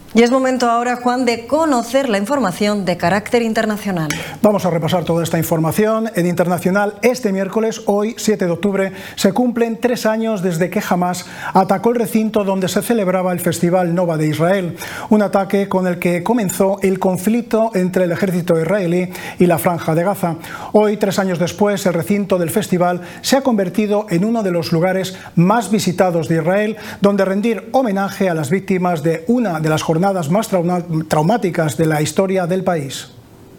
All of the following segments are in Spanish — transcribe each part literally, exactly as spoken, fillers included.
Y es momento ahora, Juan, de conocer la información de carácter internacional. Vamos a repasar toda esta información. En internacional, este miércoles, hoy, siete de octubre, se cumplen tres años desde que Hamás atacó el recinto donde se celebraba el Festival Nova de Israel. Un ataque con el que comenzó el conflicto entre el ejército israelí y la Franja de Gaza. Hoy, tres años después, el recinto del festival se ha convertido en uno de los lugares más visitados de Israel, donde rendir homenaje a las víctimas de una de las jornadas más trauma traumáticas de la historia del país.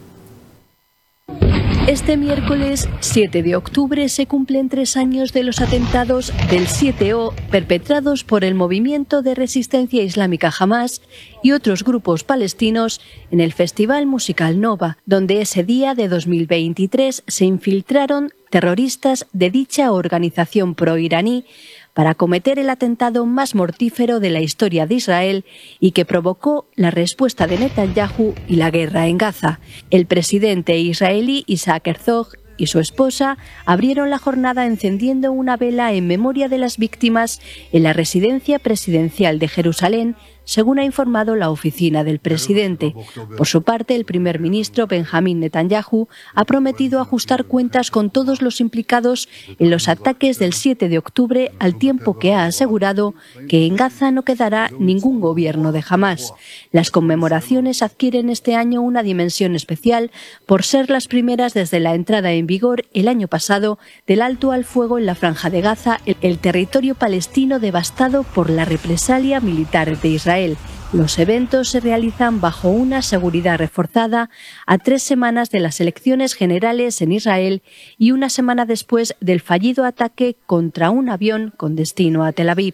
Este miércoles siete de octubre se cumplen tres años de los atentados del siete O perpetrados por el movimiento de resistencia islámica Hamás y otros grupos palestinos en el Festival Musical Nova, donde ese día de dos mil veintitrés se infiltraron terroristas de dicha organización proiraní para cometer el atentado más mortífero de la historia de Israel y que provocó la respuesta de Netanyahu y la guerra en Gaza. El presidente israelí Isaac Herzog y su esposa abrieron la jornada encendiendo una vela en memoria de las víctimas en la residencia presidencial de Jerusalén, según ha informado la oficina del presidente. Por su parte, el primer ministro Benjamín Netanyahu ha prometido ajustar cuentas con todos los implicados en los ataques del siete de octubre, al tiempo que ha asegurado que en Gaza no quedará ningún gobierno de Hamás. Las conmemoraciones adquieren este año una dimensión especial por ser las primeras desde la entrada en vigor el año pasado del alto al fuego en la Franja de Gaza, el territorio palestino devastado por la represalia militar de Israel. Los eventos se realizan bajo una seguridad reforzada a tres semanas de las elecciones generales en Israel y una semana después del fallido ataque contra un avión con destino a Tel Aviv.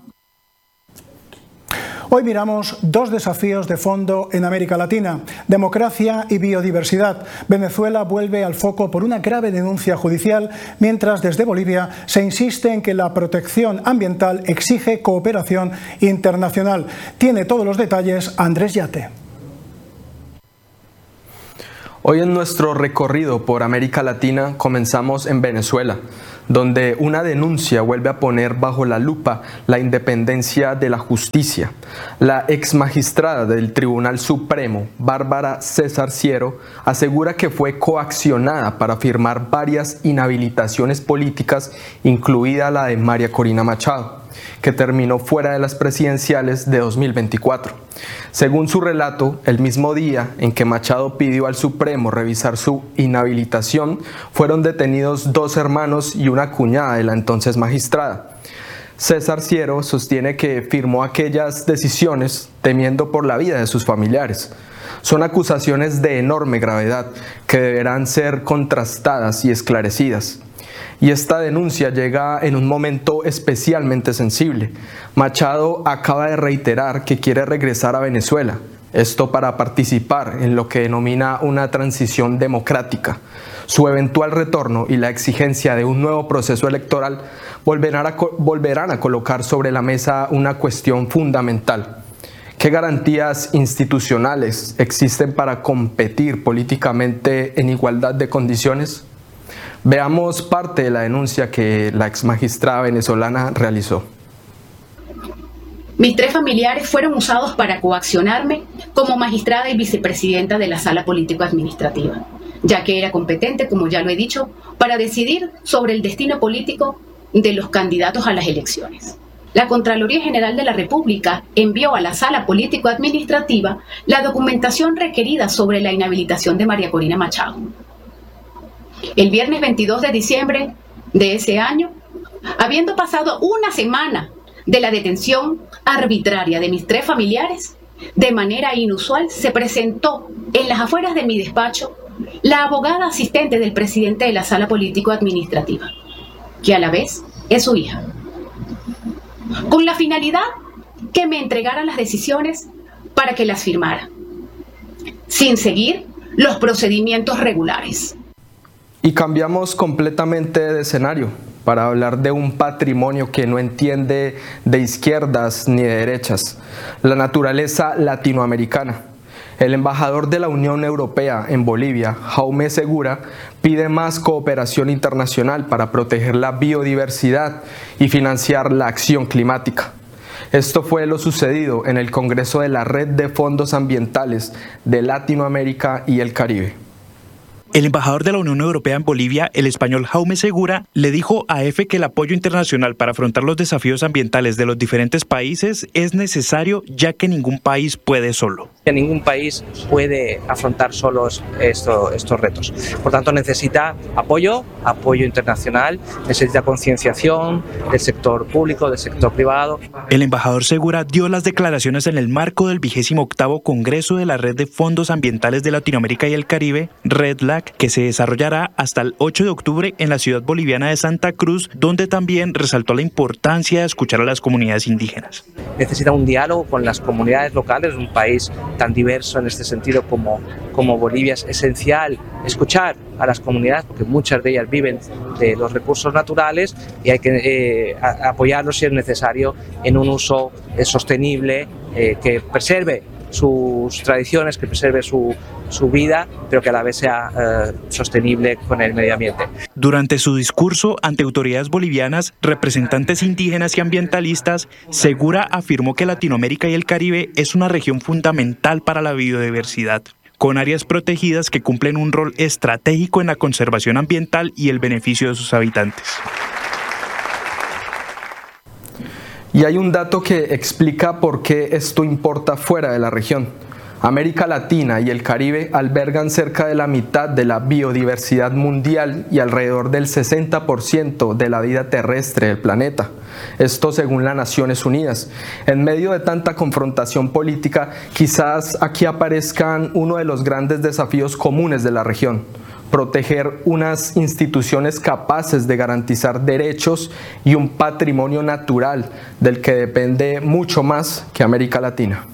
Hoy miramos dos desafíos de fondo en América Latina: democracia y biodiversidad. Venezuela vuelve al foco por una grave denuncia judicial, mientras desde Bolivia se insiste en que la protección ambiental exige cooperación internacional. Tiene todos los detalles Andrés Yate. Hoy en nuestro recorrido por América Latina comenzamos en Venezuela, donde una denuncia vuelve a poner bajo la lupa la independencia de la justicia. La ex magistrada del Tribunal Supremo, Bárbara César Ciero, asegura que fue coaccionada para firmar varias inhabilitaciones políticas, incluida la de María Corina Machado, que terminó fuera de las presidenciales de dos mil veinticuatro. Según su relato, el mismo día en que Machado pidió al Supremo revisar su inhabilitación, fueron detenidos dos hermanos y una cuñada de la entonces magistrada. César Ciero sostiene que firmó aquellas decisiones temiendo por la vida de sus familiares. Son acusaciones de enorme gravedad que deberán ser contrastadas y esclarecidas. Y esta denuncia llega en un momento especialmente sensible. Machado acaba de reiterar que quiere regresar a Venezuela, esto para participar en lo que denomina una transición democrática. Su eventual retorno y la exigencia de un nuevo proceso electoral volverán a, volverán a colocar sobre la mesa una cuestión fundamental. ¿Qué garantías institucionales existen para competir políticamente en igualdad de condiciones? Veamos parte de la denuncia que la exmagistrada venezolana realizó. Mis tres familiares fueron usados para coaccionarme como magistrada y vicepresidenta de la Sala Político-Administrativa, ya que era competente, como ya lo he dicho, para decidir sobre el destino político de los candidatos a las elecciones. La Contraloría General de la República envió a la Sala Político-Administrativa la documentación requerida sobre la inhabilitación de María Corina Machado. El viernes veintidós de diciembre de ese año, habiendo pasado una semana de la detención arbitraria de mis tres familiares, de manera inusual se presentó en las afueras de mi despacho la abogada asistente del presidente de la Sala Político-Administrativa, que a la vez es su hija, con la finalidad que me entregara las decisiones para que las firmara, sin seguir los procedimientos regulares. Y cambiamos completamente de escenario para hablar de un patrimonio que no entiende de izquierdas ni de derechas, la naturaleza latinoamericana. El embajador de la Unión Europea en Bolivia, Jaume Segura, pide más cooperación internacional para proteger la biodiversidad y financiar la acción climática. Esto fue lo sucedido en el Congreso de la Red de Fondos Ambientales de Latinoamérica y el Caribe. El embajador de la Unión Europea en Bolivia, el español Jaume Segura, le dijo a EFE que el apoyo internacional para afrontar los desafíos ambientales de los diferentes países es necesario, ya que ningún país puede solo. Ningún país puede afrontar solos esto, estos retos. Por tanto, necesita apoyo, apoyo internacional, necesita concienciación del sector público, del sector privado. El embajador Segura dio las declaraciones en el marco del vigésimo octavo Congreso de la Red de Fondos Ambientales de Latinoamérica y el Caribe, REDLAC, que se desarrollará hasta el ocho de octubre en la ciudad boliviana de Santa Cruz, donde también resaltó la importancia de escuchar a las comunidades indígenas. Necesita un diálogo con las comunidades locales, un país tan diverso en este sentido como, como Bolivia. Es esencial escuchar a las comunidades porque muchas de ellas viven de los recursos naturales y hay que eh, apoyarlos si es necesario en un uso eh, sostenible eh, que preserve sus tradiciones, que preserve su, su vida, pero que a la vez sea eh, sostenible con el medio ambiente. Durante su discurso ante autoridades bolivianas, representantes indígenas y ambientalistas, Segura afirmó que Latinoamérica y el Caribe es una región fundamental para la biodiversidad, con áreas protegidas que cumplen un rol estratégico en la conservación ambiental y el beneficio de sus habitantes. Y hay un dato que explica por qué esto importa fuera de la región. América Latina y el Caribe albergan cerca de la mitad de la biodiversidad mundial y alrededor del sesenta por ciento de la vida terrestre del planeta. Esto según las Naciones Unidas. En medio de tanta confrontación política, quizás aquí aparezcan uno de los grandes desafíos comunes de la región: proteger unas instituciones capaces de garantizar derechos y un patrimonio natural del que depende mucho más que América Latina.